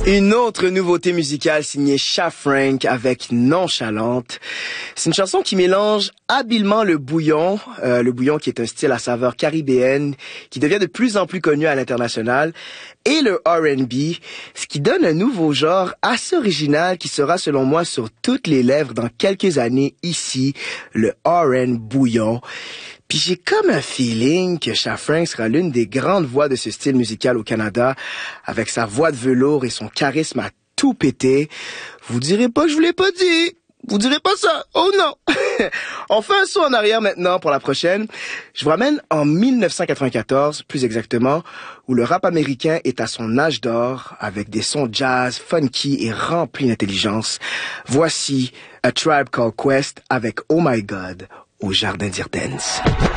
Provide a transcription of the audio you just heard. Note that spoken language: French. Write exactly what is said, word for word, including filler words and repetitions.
Une autre nouveauté musicale signée Cha Frank avec Nonchalante. C'est une chanson qui mélange habilement le bouillon, euh, le bouillon qui est un style à saveur caribéenne, qui devient de plus en plus connu à l'international, et le R and B, ce qui donne un nouveau genre assez original qui sera selon moi sur toutes les lèvres dans quelques années ici, le R and bouillon. Puis j'ai comme un feeling que Cha Frank sera l'une des grandes voix de ce style musical au Canada, avec sa voix de velours et son charisme à tout péter. Vous direz pas que je vous l'ai pas dit. Vous direz pas ça. Oh non. On fait un saut en arrière maintenant pour la prochaine. Je vous ramène en mille neuf cent quatre-vingt-quatorze, plus exactement, où le rap américain est à son âge d'or, avec des sons jazz, funky et remplis d'intelligence. Voici A Tribe Called Quest avec Oh My God au Jardin d'Irden's.